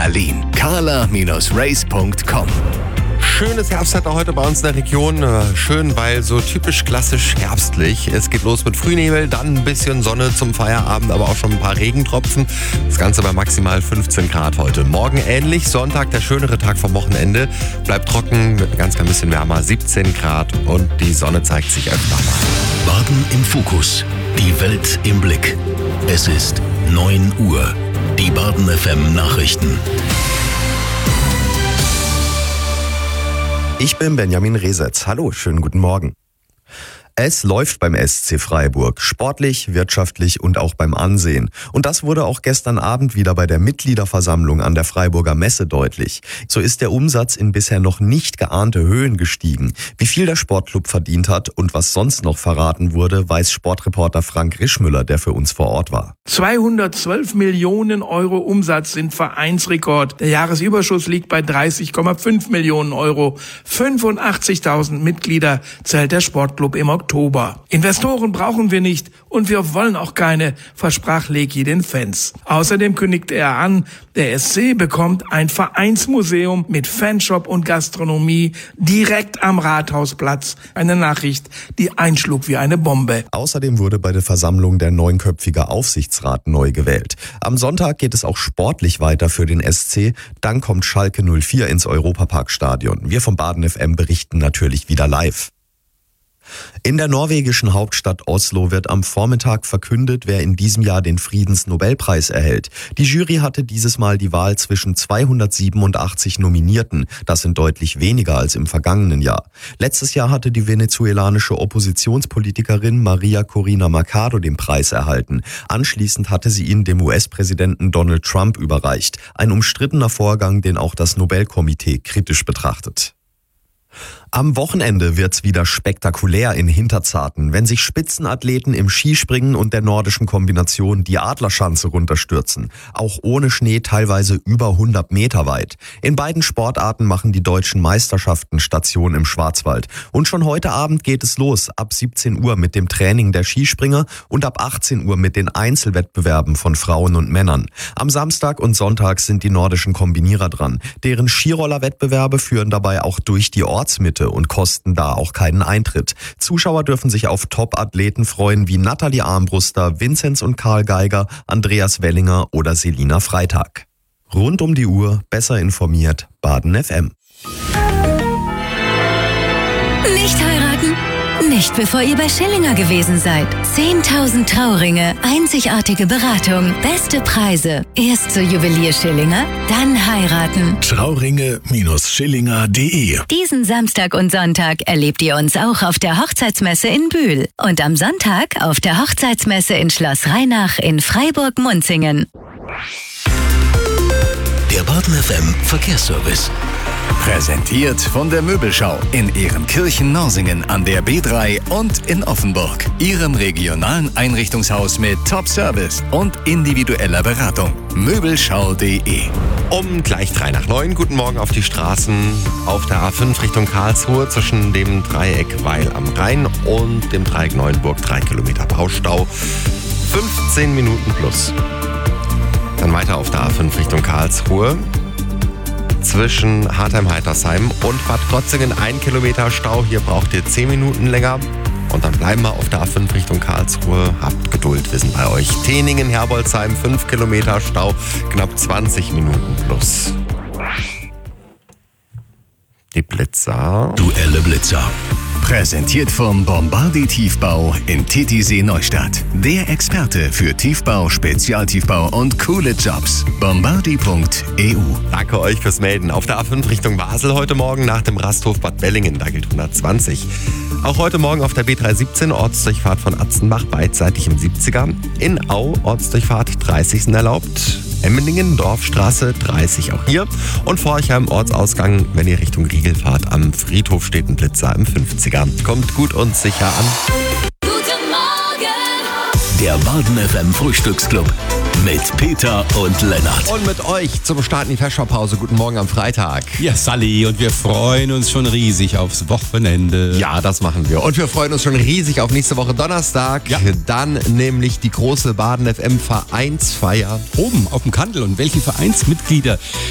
Berlin. carla-race.com. Schönes Herbstwetter heute bei uns in der Region. Schön, weil so typisch klassisch herbstlich. Es geht los mit Frühnebel, dann ein bisschen Sonne zum Feierabend, aber auch schon ein paar Regentropfen. Das Ganze bei maximal 15 Grad heute. Morgen ähnlich, Sonntag, der schönere Tag vom Wochenende. Bleibt trocken, mit ein ganz bisschen wärmer, 17 Grad und die Sonne zeigt sich öfter mal. Baden im Fokus. Die Welt im Blick. Es ist 9 Uhr. Die Baden FM Nachrichten. Ich bin Benjamin Resetz. Hallo, schönen guten Morgen. Es läuft beim SC Freiburg, sportlich, wirtschaftlich und auch beim Ansehen. Und das wurde auch gestern Abend wieder bei der Mitgliederversammlung an der Freiburger Messe deutlich. So ist der Umsatz in bisher noch nicht geahnte Höhen gestiegen. Wie viel der Sportclub verdient hat und was sonst noch verraten wurde, weiß Sportreporter Frank Rischmüller, der für uns vor Ort war. 212 Millionen Euro Umsatz sind Vereinsrekord. Der Jahresüberschuss liegt bei 30,5 Millionen Euro. 85.000 Mitglieder zählt der Sportclub im Oktober. Investoren brauchen wir nicht und wir wollen auch keine, versprach Lecky den Fans. Außerdem kündigte er an, der SC bekommt ein Vereinsmuseum mit Fanshop und Gastronomie direkt am Rathausplatz. Eine Nachricht, die einschlug wie eine Bombe. Außerdem wurde bei der Versammlung der 9-köpfige Aufsichtsrat neu gewählt. Am Sonntag geht es auch sportlich weiter für den SC. Dann kommt Schalke 04 ins Europaparkstadion. Wir vom Baden FM berichten natürlich wieder live. In der norwegischen Hauptstadt Oslo wird am Vormittag verkündet, wer in diesem Jahr den Friedensnobelpreis erhält. Die Jury hatte dieses Mal die Wahl zwischen 287 Nominierten. Das sind deutlich weniger als im vergangenen Jahr. Letztes Jahr hatte die venezuelanische Oppositionspolitikerin Maria Corina Machado den Preis erhalten. Anschließend hatte sie ihn dem US-Präsidenten Donald Trump überreicht. Ein umstrittener Vorgang, den auch das Nobelkomitee kritisch betrachtet. Am Wochenende wird's wieder spektakulär in Hinterzarten, wenn sich Spitzenathleten im Skispringen und der nordischen Kombination die Adlerschanze runterstürzen. Auch ohne Schnee teilweise über 100 Meter weit. In beiden Sportarten machen die deutschen Meisterschaften Station im Schwarzwald. Und schon heute Abend geht es los, ab 17 Uhr mit dem Training der Skispringer und ab 18 Uhr mit den Einzelwettbewerben von Frauen und Männern. Am Samstag und Sonntag sind die nordischen Kombinierer dran. Deren Skirollerwettbewerbe führen dabei auch durch die Ortsmitte und kosten da auch keinen Eintritt. Zuschauer dürfen sich auf Top-Athleten freuen wie Nathalie Armbruster, Vinzenz und Karl Geiger, Andreas Wellinger oder Selina Freitag. Rund um die Uhr, besser informiert, Baden FM. Nicht heiraten? Nicht bevor ihr bei Schillinger gewesen seid. 10.000 Trauringe, einzigartige Beratung, beste Preise. Erst zur Juwelier Schillinger, dann heiraten. Trauringe-Schillinger.de. Diesen Samstag und Sonntag erlebt ihr uns auch auf der Hochzeitsmesse in Bühl. Und am Sonntag auf der Hochzeitsmesse in Schloss Rheinach in Freiburg-Munzingen. Der Baden FM Verkehrsservice. Präsentiert von der Möbelschau in Ehrenkirchen-Norsingen an der B3 und in Offenburg. Ihrem regionalen Einrichtungshaus mit Top-Service und individueller Beratung. Möbelschau.de. Um gleich 8:03. Guten Morgen auf die Straßen auf der A5 Richtung Karlsruhe zwischen dem Dreieck Weil am Rhein und dem Dreieck Neuenburg 3 Kilometer Baustau. 15 Minuten plus. Dann weiter auf der A5 Richtung Karlsruhe. Zwischen Hartheim-Heitersheim und Bad Krotzingen 1 Kilometer Stau. Hier braucht ihr 10 Minuten länger. Und dann bleiben wir auf der A5 Richtung Karlsruhe. Habt Geduld, wir sind bei euch. Teningen-Herbolzheim 5 Kilometer Stau, knapp 20 Minuten plus. Die Blitzer. Duelle Blitzer. Präsentiert vom Bombardi Tiefbau in Titisee Neustadt. Der Experte für Tiefbau, Spezialtiefbau und coole Jobs. Bombardi.eu. Danke euch fürs Melden. Auf der A5 Richtung Basel heute Morgen nach dem Rasthof Bad Bellingen. Da gilt 120. Auch heute Morgen auf der B317 Ortsdurchfahrt von Atzenbach beidseitig im 70er. In Au Ortsdurchfahrt 30. erlaubt. Emmendingen, Dorfstraße 30 auch hier. Und Forchheim Ortsausgang, wenn ihr Richtung Riegel fahrt, am Friedhof steht ein Blitzer im 50er. Kommt gut und sicher an. Guten Morgen! Der Baden FM Frühstücksclub mit Peter und Lennart. Und mit euch zum Start in die Festschaupause. Guten Morgen am Freitag. Ja, Sally, und wir freuen uns schon riesig aufs Wochenende. Ja, das machen wir. Und wir freuen uns schon riesig auf nächste Woche Donnerstag. Ja. Dann nämlich die große Baden FM Vereinsfeier. Oben auf dem Kandel. Und welche Vereinsmitglieder